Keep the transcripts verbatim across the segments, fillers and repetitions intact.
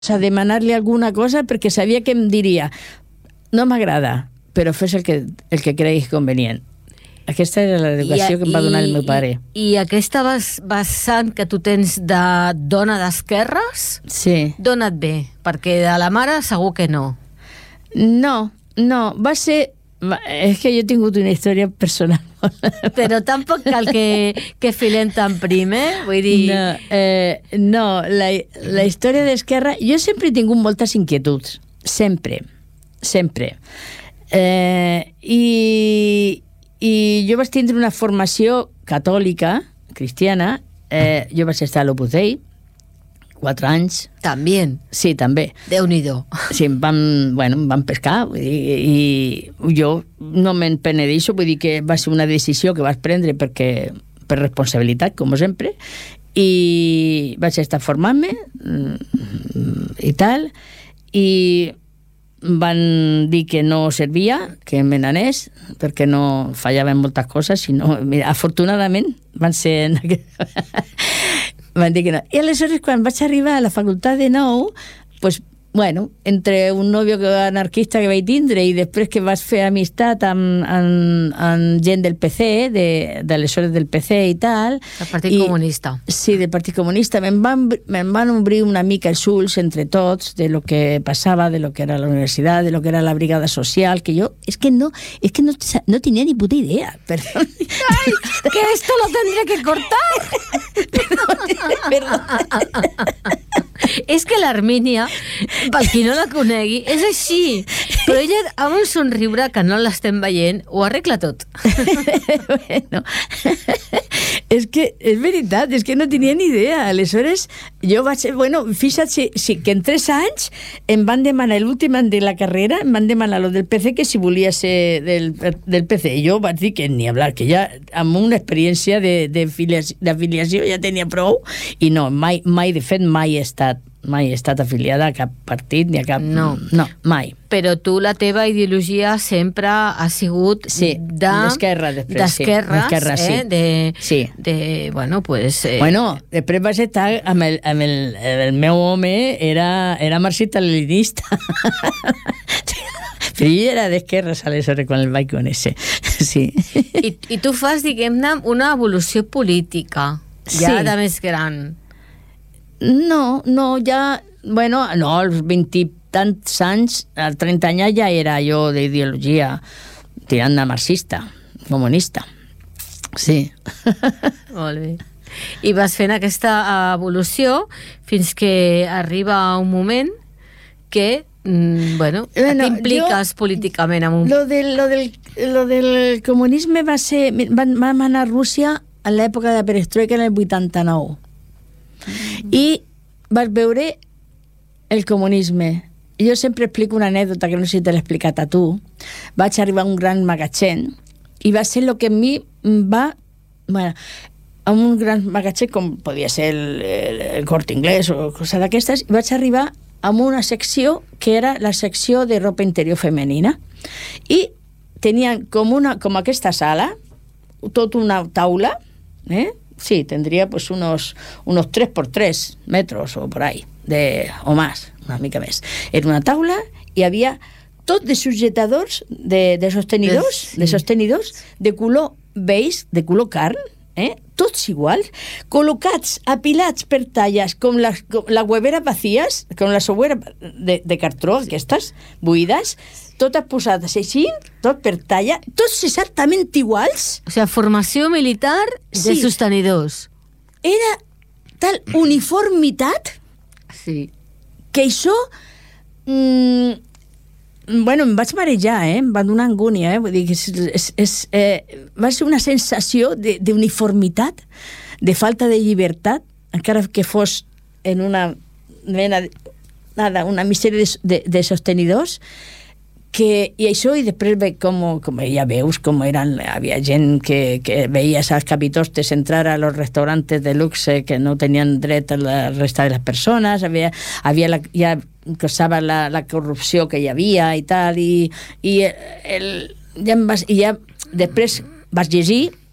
a demanar-li alguna cosa perquè sabia que em diria no m'agrada, però fes el que, el que creguis convenient. Aquesta era l'educació que em va donar el meu pare. I, i aquesta vessant que tu tens de dona d'esquerres, sí. D'on et ve? Perquè de la mare segur que no. No, no, va ser... És que jo he tingut una història personal. Però tampoc cal que, que filem tan prim, eh? Vull dir... No, eh, no la, la història d'esquerra... Jo sempre he tingut moltes inquietuds. Sempre. Sempre. Eh, i, I jo vaig tindre una formació catòlica, cristiana. Eh, jo vaig estar a l'Opus Dei, quatre anys. També? Sí, també. Déu-n'hi-do. Sí, em van, bueno, em van pescar, vull dir, i jo no me'n penedeixo, vull dir que va ser una decisió que vaig prendre perquè, per responsabilitat, com sempre, i vaig estar formant-me i tal, i van dir que no servia, que me n'anés, perquè no fallaven moltes coses, sinó, mira, afortunadament van ser... van dir que no. I aleshores, quan vaig arribar a la facultat de nou, pues, bueno, entre un nòvio anarquista que vaig tindre i després que vaig fer amistat amb, amb, amb gent del P C, de, d'aleshores del P C i tal... El Partit i, Comunista. Sí, del Partit Comunista. Me'n van, me'n van obrir una mica els ulls entre tots de lo que passava, de lo que era la universitat, de lo que era la brigada social, que jo, és que no, és que no, no tenia ni puta idea. Perdón. Ay, que esto lo tendré que cortar. Perdón, perdón. És que l'Armínia, per qui no la conegui, és així. Però ella, amb un somriure que no l'estem veient, ho arregla tot. Bueno, és que és veritat, és que no tenia ni idea. Aleshores, jo vaig... Bueno, fixa't, sí, sí, que en tres anys em van demanar, l'últim any de la carrera, em van demanar lo del P C, que si volia ser del, del P C. Jo vaig dir que ni hablar, que ja amb una experiència de, de d'afiliació ja tenia prou, i no, mai, mai de fet, mai he estat mai he estat afiliada a cap partit ni a cap... No, no mai. Però tu, la teva ideologia sempre ha sigut sí, de... d'esquerra, després. D'esquerres, sí, d'esquerra, sí. eh? De, sí. de, bueno, pues... Eh... Bueno, després vaig estar amb el, amb el, el meu home, era, era marxista-leninista. Però jo era d'esquerres, aleshores, quan el vaig conèixer. Sí. I, I tu fas, diguem-ne, una evolució política, ja sí. de més gran. No, no, ja... Bueno, no, als vint i tants anys, als trenta anys ja era jo d'ideologia tirant de marxista, comunista. Sí. Molt bé. I vas fent aquesta evolució fins que arriba un moment que, mm, bueno, bueno t'impliques jo, políticament amb un... Lo del, lo del, lo del comunisme va ser... Vam, vam anar a Rússia en l'època de Perestroika en el vuitanta-nou. I vas veure el comunisme. Jo sempre explico una anècdota que no sé si te l'he explicat a tu. Vaig arribar a un gran magatzem i va ser el que a mi va... Bueno, a un gran magatzem com podia ser el, el, el Corte Inglés o cosa d'aquestes, i vaig arribar a una secció que era la secció de ropa interior femenina. I tenien com, una, com aquesta sala, tot una taula, eh? Sí, tendría pues unos, unos tres por tres metros o por ahí, de, o más, una mica més. Era una taula i havia tot de sujetadors, de, de sostenidors, sí. de sostenidors de color beige, de color carn, eh? Tots iguals, col·locats, apilats per talles, com la, com la huevera vacías, com la soguera de, de cartró, aquestes, buides, totes posades així, tot per talla, tots exactament iguals. O sigui, formació militar de sí. sostenidors. Era tal uniformitat sí. que això... Mm, bueno, em vaig marejar, eh? Em va donar angúnia, eh? Vull dir que és, és, és, eh, va ser una sensació d'uniformitat, de falta de llibertat, encara que fos en una mena de, nada, una misèria de, de, de sostenidors, que, i això, i després ve com, com ja veus com eren, havia gent que, que veia els capitostes entrar a los restaurantes de luxe que no tenien dret a la resta de les persones, havia, havia la, ja cosava la, la corrupció que hi havia i tal, i, i, el, ja, vas, i ja després vas llegir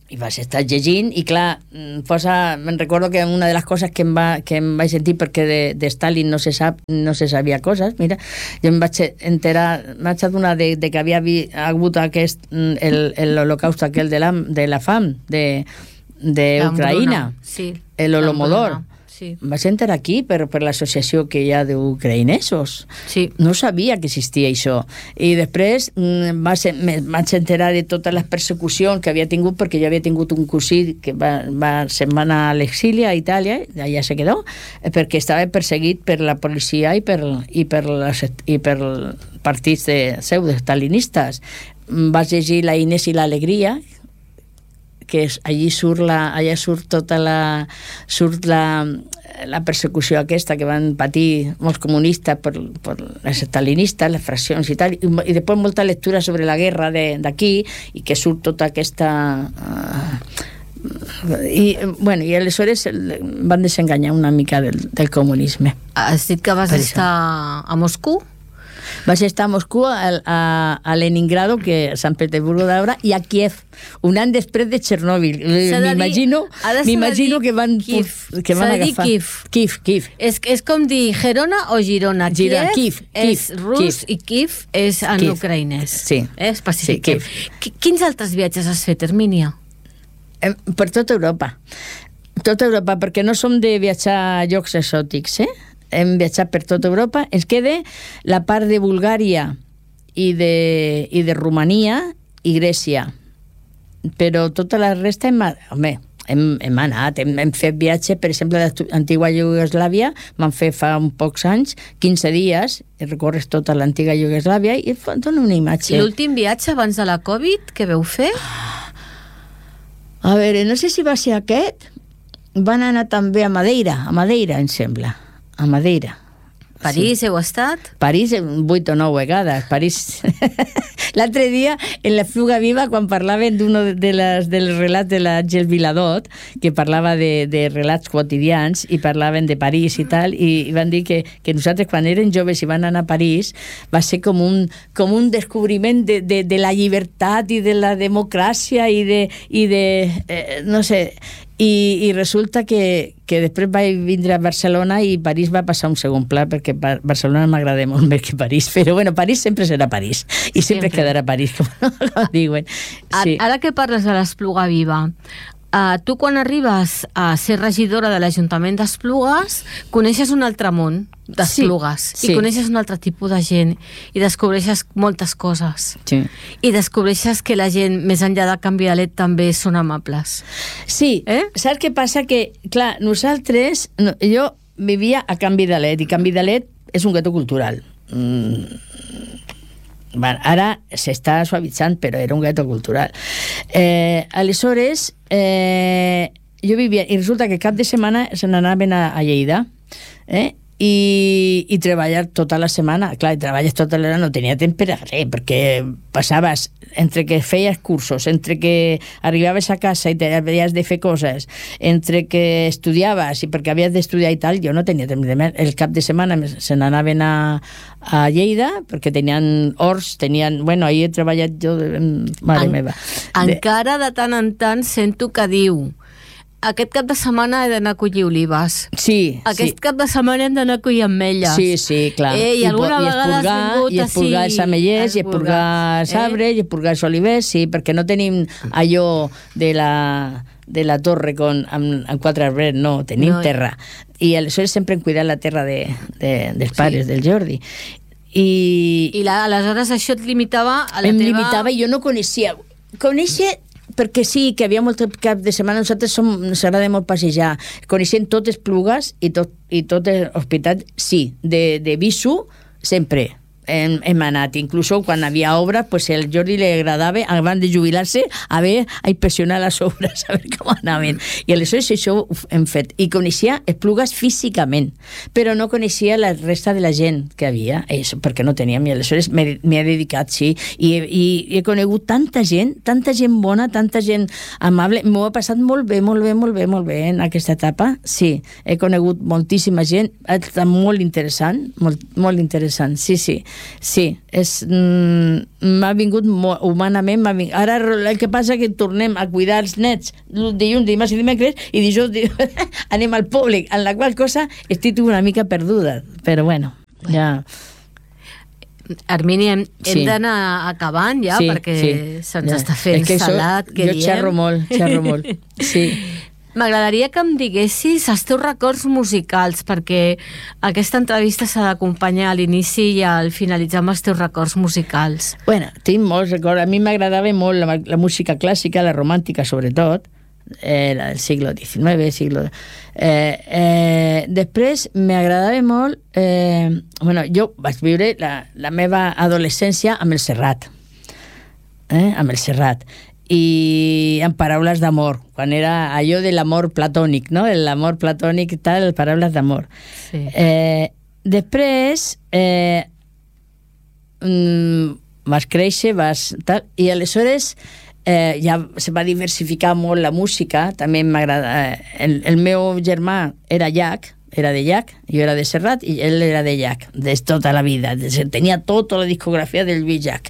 i vaig estar llegint, i clar, posa, me'n recordo que una de les coses que em, va, que em vaig sentir, perquè de, de Stalin no se sap, no se sabia coses, mira, jo em vaig enterar, vaig adonar de, de que havia hagut aquest, el l'holocaust aquell de la, de la fam, de d'Ucraïna, sí, el Holodomor. Sí. Vaig entrar aquí per, per l'associació que hi ha d'ucraïnesos. Sí. No sabia que existia això. I després mm, vaig, vaig enterar de totes les persecucions que havia tingut, perquè jo havia tingut un cosí que va, va, se'n va anar a l'exili a Itàlia, allà se quedó, perquè estava perseguit per la policia i per, i per, les, i per partits de pseudo-stalinistes. Vaig llegir La Inés i l'alegria, que és, allí surt la, allà surt tota la surt la, la persecució aquesta que van patir molts comunistes per, per les stalinistes, les fraccions i tal, i, i després molta lectura sobre la guerra d'aquí, i que surt tota aquesta uh, i, bueno, i aleshores van desenganyar una mica del, del comunisme. Has dit que vas Per estar això. a Moscou? Vaig estar a Moscou, a, a, a Leningrado, que a Sant Petersburgo d'ara, i a Kiev, un any després de Txernòbil. M'imagino m'imagino que van, Kiev. que van agafar... Kiev. Kiev, Kiev. És, és com dir Gerona o Girona. Girona, Kiev, Kiev, és Kiev, rus Kiev. i Kiev és en Kiev. ucraïnès. Sí. Eh? Especifiquem. Sí, Qui- Quins altres viatges has fet, Hermínia? Eh, Per tota Europa. Tota Europa, perquè no som de viatjar a llocs exòtics, eh? Hem viatjat per tota Europa. Ens queda la part de Bulgària i de, i de Romania i Grècia. Però tota la resta hem, home, hem, hem anat, hem, hem fet viatge, per exemple, l'antiga Iugoslàvia, vam fer fa un pocs anys, quinze dies, i recorres tota l'antiga Iugoslàvia i et dona una imatge. I l'últim viatge abans de la Covid, què veu fer? A veure, no sé si va ser aquest, van anar també a Madeira, a Madeira, em sembla. A Madeira. París, sí. Heu estat? París vuit o nou vegades. París... L'altre dia, en la Fluga Viva, quan parlaven d'un de les, dels relats de l'Àngel Viladot, que parlava de, de relats quotidians, i parlaven de París i tal, i, i van dir que, que nosaltres, quan eren joves i van anar a París, va ser com un, com un descobriment de, de, de la llibertat i de la democràcia i de... I de eh, no sé... I, i resulta que, que després vaig vindre a Barcelona i París va passar un segon pla, perquè Barcelona m'agrada molt més que París, però bueno, París sempre serà París i sempre, sempre quedarà París, com, com diuen. Sí. Ara que parles de l'Espluga Viva, uh, tu quan arribes a ser regidora de l'Ajuntament d'Esplugues coneixes un altre món d'Esplugues, sí, sí. I coneixes un altre tipus de gent i descobreixes moltes coses, sí. I descobreixes que la gent, més enllà de Can Vidalet, també són amables. Sí, eh? Saps què passa? Que, clar, nosaltres, no, jo vivia a Can Vidalet, i Can Vidalet és un gueto cultural. Mm. Bueno, ara s'està suavitzant, però era un gueto cultural. Eh, aleshores, eh, jo vivia, i resulta que cap de setmana se n'anaven a, a Lleida, eh? I, i treballar tota la setmana. Clar, i treballes tota l'hora, no tenia temps per a res, perquè passaves entre que feies cursos, entre que arribaves a casa i havies de fer coses, entre que estudiaves i perquè havies d'estudiar i tal, jo no tenia temps de més. El cap de setmana se n'anaven a, a Lleida, perquè tenien horts, tenien... Bueno, ahir he treballat jo, mare en, meva. Encara de tant en tant sento que diu: aquest cap de setmana he d'anar a collir olives. Sí, Aquest sí. cap de setmana hem d'anar a collir ametlles. Sí, sí, clar. Eh, I, I alguna I vegada has vingut i espurgar els amellers, i espurgar els arbres, i espurgar els olivers, sí, perquè no tenim allò de la, de la torre con, amb, amb quatre arbres, no, tenim no. terra. I aleshores sempre hem cuidat la terra de, de, dels pares, sí. del Jordi. I, I la, aleshores això et limitava a la em teva... limitava, i jo no coneixia. Conèixer... perquè sí, que havia molt cap de setmana, nosaltres som, ens agrada molt passejar, coneixent totes Esplugues i tot, i tot l'hospital, sí, de, de Visu sempre hem, hem anat, inclús quan havia obres, pues el Jordi li agradava abans de jubilar-se a ver, a inspeccionar les obres, a veure com anaven, i aleshores això ho hem fet, i coneixia Esplugues físicament, però no coneixia la resta de la gent que havia, això, perquè no teníem, i aleshores m'he dedicat, sí, i, i, i he conegut tanta gent, tanta gent bona, tanta gent amable, m'ho ha passat molt bé, molt bé, molt bé, molt bé en aquesta etapa, sí, he conegut moltíssima gent, ha estat molt interessant, molt, molt interessant, sí, sí. sí, és, mm, m'ha vingut molt, humanament, m'ha vingut. Ara el que passa és que tornem a cuidar els nets dilluns, dimarts i dimecres, i dijous anem al públic, en la qual cosa estic una mica perduda, però bueno, ja... Hermínia, hem, Sí. hem d'anar acabant ja, Sí, perquè sí, se'ns ja. està fent És que això- salat, que jo diem. xerro molt, xerro molt, sí. M'agradaria que em diguessis els teus records musicals, perquè aquesta entrevista s'ha d'acompanyar a l'inici i al finalitzar amb els teus records musicals. Bueno, tinc molts records. A mi m'agradava molt la, la música clàssica, la romàntica sobretot, eh, la del siglo diecinueve, siglo... Eh, eh, després m'agradava molt... Eh, bueno, jo vaig viure la, la meva adolescència amb el Serrat, eh, amb el Serrat, i en paraules d'amor, quan era allò de l'amor platònic, no? L'amor platònic i tal, paraules d'amor. Sí. Eh, després eh, mm, vas créixer, vas tal, i aleshores eh, ja se va diversificar molt la música, també m'agrada. Eh, el, el meu germà era llac, era de llac, jo era de Serrat i ell era de llac, de tota la vida. Tenia tota la discografia del Lluís Llach.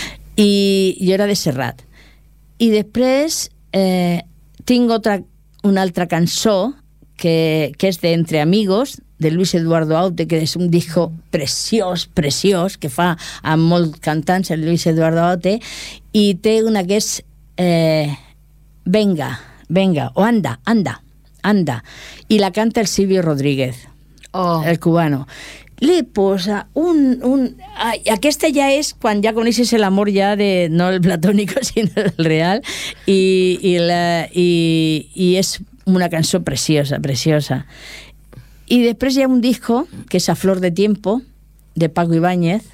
I jo era de Serrat. I després eh, tinc otra, una altra cançó que, que és de Entre Amigos, de Luis Eduardo Aute, que és un disco preciós, preciós, que fa amb molts cantants, el Luis Eduardo Aute, i té una que és eh, Venga, venga, o Anda, anda, anda, i la canta el Silvio Rodríguez, Oh. el cubano. Le posa un... un ai, aquesta ja és quan ja coneixes l'amor ja de, no el platònico, sinó el real, i, i, la, i, i és una cançó preciosa, preciosa. I després hi ha un disco que és A Flor de Tiempo, de Paco Ibáñez.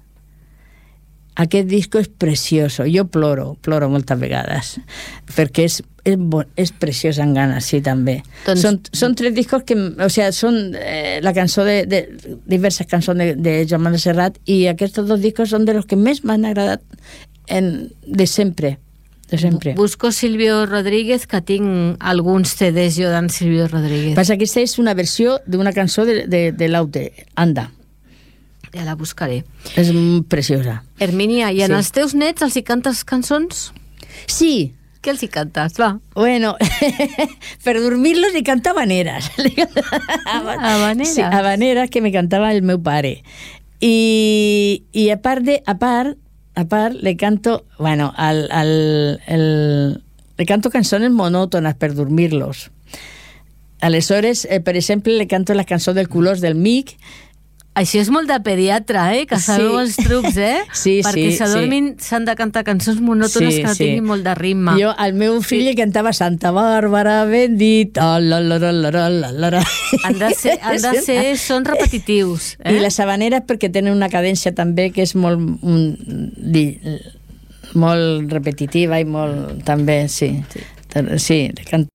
Aquest disco és precioso. Jo ploro, ploro moltes vegades, perquè és, és, bon, és preciós en ganes, sí, també. Doncs... Són, són tres discos que, o sea, són eh, la cançó de, de diverses cançons de, de Joan Manuel Serrat, i aquests dos discos són de los que més m'han agradat en, de sempre. De sempre. Busco Silvio Rodríguez, que tinc alguns C Ds jo d'en Silvio Rodríguez. Passa que aquesta és una versió d'una cançó de, de, de l'Aute, Anda. Ja la buscaré. És preciosa. Hermínia, i en Sí. els teus nets els hi cantes cançons? Sí, Què els hi cantes? Va. bueno, per dormir-los li canta habaneres. Habaneres? Sí, habaneres que me cantava el meu pare. I, i a part de, a part, a part, le canto, bueno, al, al, el, le canto cançons monòtones per dormir-los. Aleshores, eh, per exemple, le canto la cançó del Colors del Mic. Això és molt de pediatra, eh? Que sabeu Sí. els trucs, eh? Sí, Perquè sí, s'adormin s'han de cantar cançons monòtones Sí, que no sí. tinguin molt de ritme. Jo, al meu fill li cantava Santa Bàrbara bendita, la, la, la, la, la, la, la, la. Han de ser, han de ser són repetitius. Eh? I les habaneres perquè tenen una cadència també que és molt un, di, molt repetitiva i molt també, sí. Sí, sí, le canto